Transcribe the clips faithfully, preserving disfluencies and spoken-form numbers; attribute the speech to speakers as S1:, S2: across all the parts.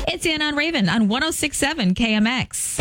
S1: It's Ann on Raven on one oh six point seven K M X.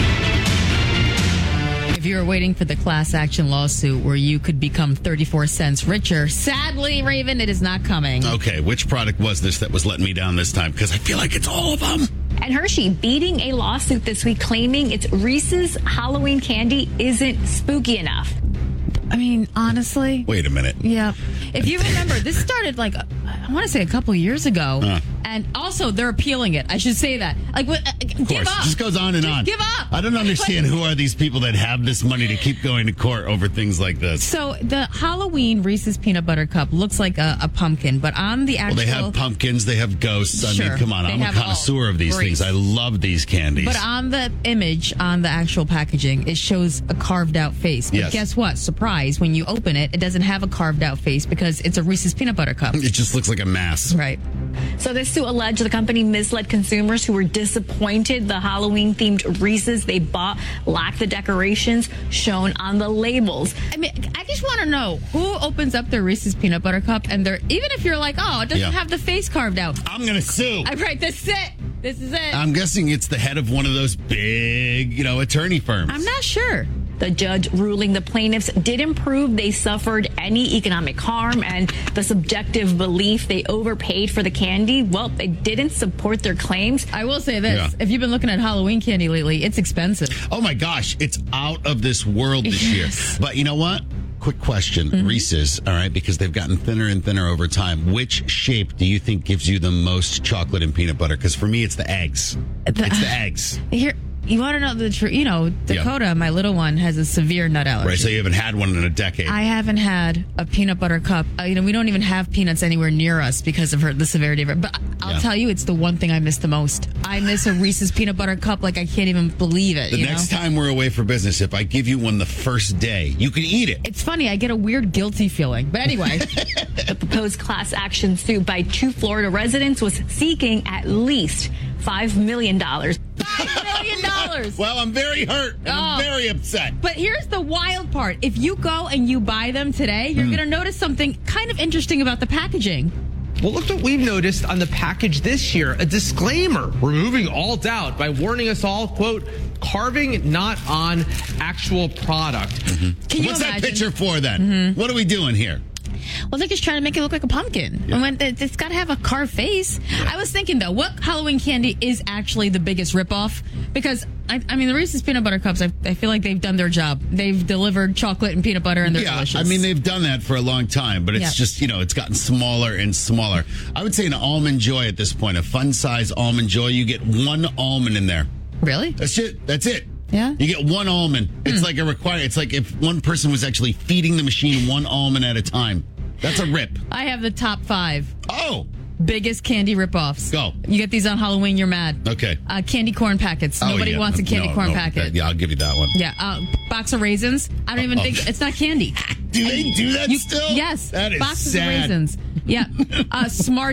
S1: If you were waiting for the class action lawsuit where you could become thirty-four cents richer, sadly, Raven, it is not coming.
S2: Okay, which product was this that was letting me down this time? Because I feel like it's all of them.
S3: And Hershey beating a lawsuit this week claiming its Reese's Halloween candy isn't spooky enough.
S1: I mean, honestly.
S2: Wait a minute.
S1: Yeah. If you remember, this started like, I want to say a couple years ago.
S2: Huh.
S1: And also, they're appealing it. I should say that. Like, what, uh,
S2: Of
S1: give
S2: course,
S1: up.
S2: it just goes on and
S1: Just
S2: on.
S1: give up.
S2: I don't understand who are these people that have this money to keep going to court over things like this.
S1: So the Halloween Reese's Peanut Butter Cup looks like a, a pumpkin, but on the actual...
S2: Well, they have pumpkins, they have ghosts. I
S1: Sure,
S2: mean, come on,
S1: they
S2: I'm a
S1: have all
S2: connoisseur of these
S1: great.
S2: things. I love these candies.
S1: But on the image, on the actual packaging, it shows a carved out face. But
S2: Yes.
S1: guess what? Surprise, when you open it, it doesn't have a carved out face because it's a Reese's Peanut Butter Cup.
S2: It just looks like a mass.
S1: Right.
S3: So this suit alleged the company misled consumers who were disappointed the Halloween-themed Reese's they bought lacked the decorations shown on the labels.
S1: I mean, I just want to know who opens up their Reese's Peanut Butter Cup and they're, even if you're like, oh, it doesn't
S2: Yeah.
S1: have the face carved out.
S2: I'm going to sue.
S1: I'm right, this is it. This is it.
S2: I'm guessing it's the head of one of those big, you know, attorney firms.
S1: I'm not sure.
S3: The judge ruling the plaintiffs didn't prove they suffered any economic harm, and the subjective belief they overpaid for the candy, well, they didn't support their claims.
S1: I will say this.
S2: Yeah.
S1: If you've been looking at Halloween candy lately, it's expensive.
S2: Oh my gosh, it's out of this world this
S1: Yes.
S2: year. But you know what? Quick question.
S1: Mm-hmm.
S2: Reese's, all right, because they've gotten thinner and thinner over time. Which shape do you think gives you the most chocolate and peanut butter? Because for me, it's the eggs.
S1: The-
S2: it's the eggs.
S1: Here, you want to know the truth? You know, Dakota, my little one, has a severe nut allergy.
S2: Right, so you haven't had one in a decade.
S1: I haven't had a peanut butter cup. Uh, you know, we don't even have peanuts anywhere near us because of her the severity of it. But I'll
S2: Yeah.
S1: tell you, it's the one thing I miss the most. I miss a Reese's peanut butter cup like I can't even believe it.
S2: the
S1: you
S2: next
S1: know?
S2: time we're away for business, if I give you one the first day, you can eat it.
S1: It's funny. I get a weird guilty feeling. But anyway,
S3: The proposed class action suit by two Florida residents was seeking at least five million dollars.
S1: five million dollars.
S2: Well, I'm very hurt. And I'm
S1: Oh.
S2: very upset.
S1: But here's the wild part. If you go and you buy them today,
S2: Hmm.
S1: you're going to notice something kind of interesting about the packaging.
S4: Well, look what we've noticed on the package this year. A disclaimer removing all doubt by warning us all, quote, carving not on actual product.
S1: Can you
S2: What's that
S1: imagine?
S2: picture for then? What are we doing here?
S1: Well, they're just trying to make it look like a pumpkin.
S2: Yeah.
S1: And when it- it's got to have a carved face. I was thinking, though, what Halloween candy is actually the biggest ripoff? Because, I, I mean, the Reese's Peanut Butter Cups, I, I feel like they've done their job. They've delivered chocolate and peanut butter, and they're
S2: yeah,
S1: delicious.
S2: I mean, they've done that for a long time, but it's
S1: Yeah.
S2: just, you know, it's gotten smaller and smaller. I would say an Almond Joy at this point, a fun size Almond Joy, you get one almond in there.
S1: Really?
S2: That's it. That's it.
S1: Yeah?
S2: You get one almond. It's like a require. It's like if one person was actually feeding the machine one almond at a time. That's a rip.
S1: I have the top five
S2: Oh,
S1: biggest candy ripoffs.
S2: Go.
S1: You get these on Halloween, you're mad.
S2: okay.
S1: Uh, candy corn packets.
S2: Oh,
S1: Nobody
S2: yeah.
S1: wants a candy
S2: No,
S1: corn
S2: no,
S1: packet.
S2: that- yeah, I'll give you that one.
S1: Yeah, uh, box of raisins. I don't even
S2: Oh.
S1: think it's not candy.
S2: Do they do that
S1: You-
S2: still?
S1: Yes,
S2: That is
S1: boxes
S2: sad.
S1: of raisins. Yeah, uh, smart.